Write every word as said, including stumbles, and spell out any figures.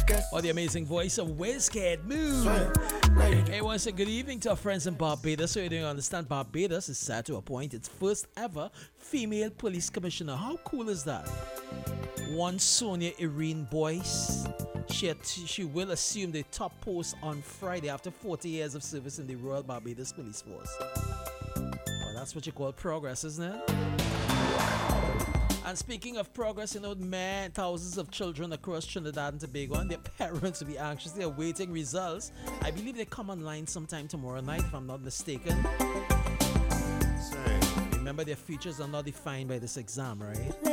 Or the amazing voice of Wizkid Move. Hey, once again, good evening to our friends in Barbados. So you don't understand, Barbados is set to appoint its first ever female police commissioner. How cool is that? One Sonia Irene Boyce. She, had, she will assume the top post on Friday after forty years of service in the Royal Barbados Police Force. Well, that's what you call progress, isn't it? And speaking of progress, you know, man, thousands of children across Trinidad and Tobago and their parents will be anxiously awaiting results. I believe they come online sometime tomorrow night, if I'm not mistaken. Sorry. Remember, their futures are not defined by this exam, right?